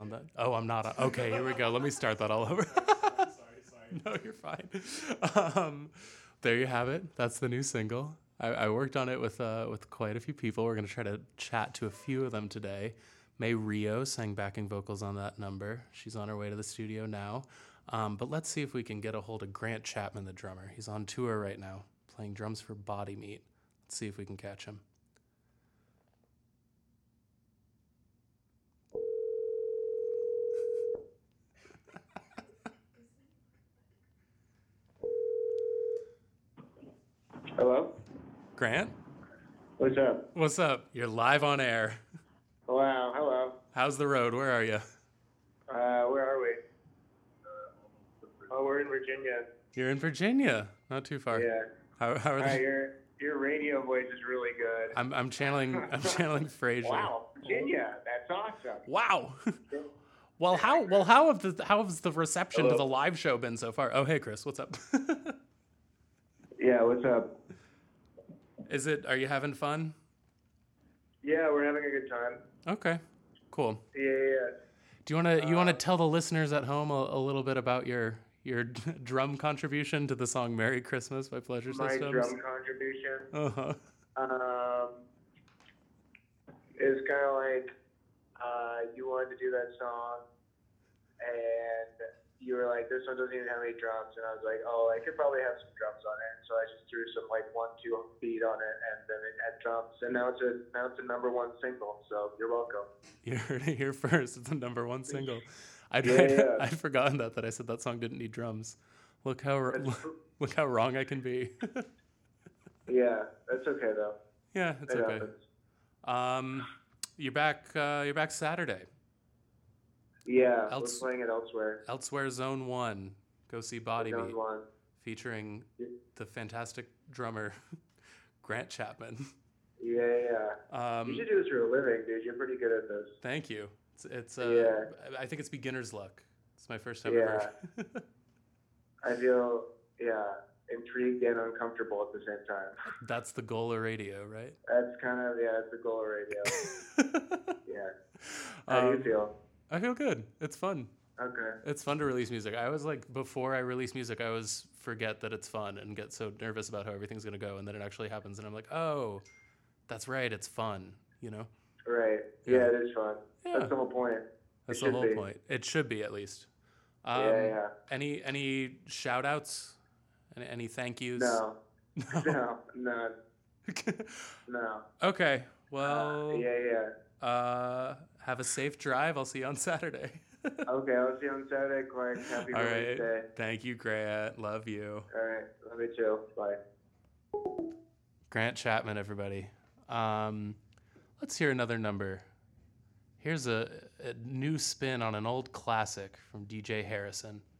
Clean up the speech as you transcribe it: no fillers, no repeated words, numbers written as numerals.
on that. Oh, I'm not. Okay, here we go. Let me start that all over. Sorry. No, you're fine. There you have it. That's the new single. I worked on it with quite a few people. We're going to try to chat to a few of them today. May Rio sang backing vocals on that number. She's on her way to the studio now. But let's see if we can get a hold of Grant Chapman, the drummer. He's on tour right now, playing drums for Body Meat. Let's see if we can catch him. Hello? Grant? What's up? What's up? You're live on air. Wow, hello. How's the road? Where are you? Where are we? Oh, we're in Virginia. You're in Virginia. Not too far. Yeah. How are they? Your radio voice is really good. I'm channeling Frasier. Wow, Virginia, that's awesome. Wow. Well, how has the reception to the live show been so far? Oh, hey Chris, what's up? Yeah, what's up? Are you having fun? Yeah, we're having a good time. Okay. Cool. Yeah. Do you want to tell the listeners at home a little bit about your drum contribution to the song "Merry Christmas" by Pleasure Systems? My drum contribution. Uh-huh. It's kind of like you wanted to do that song, and you were like, "This one doesn't even have any drums," and I was like, "Oh, I could probably have some drums on it," and so I just threw some 1-2 beat on it, and then it had drums, and now it's a number one single. So you're welcome. You heard it here first. It's a number one single. I'd forgotten that I said that song didn't need drums. Look how wrong I can be. Yeah, that's okay though. Yeah, it's okay. Happens. You're back Saturday. Yeah, we're playing it elsewhere. Elsewhere Zone 1. Go see Body Meat. Zone 1. Featuring the fantastic drummer, Grant Chapman. Yeah. You should do this for a living, dude. You're pretty good at this. Thank you. It's I think it's beginner's luck. It's my first time ever. I feel, intrigued and uncomfortable at the same time. That's the goal of radio, right? That's kind of, it's the goal of radio. Yeah. How do you feel? I feel good. It's fun. Okay. It's fun to release music. I always before I release music, I always forget that it's fun and get so nervous about how everything's going to go. And then it actually happens. And I'm like, oh, that's right. It's fun, you know? Right. Yeah, it is fun. Yeah. That's the whole point. That's the whole point. It should be, at least. Any shout outs? Any thank yous? No. No, none. No. Okay. Well. Have a safe drive. I'll see you on Saturday. Okay, I'll see you on Saturday, Clark. Happy birthday. All right. Thank you, Grant. Love you. All right. Love you too. Bye. Grant Chapman, everybody. Let's hear another number. Here's a new spin on an old classic from DJ Harrison.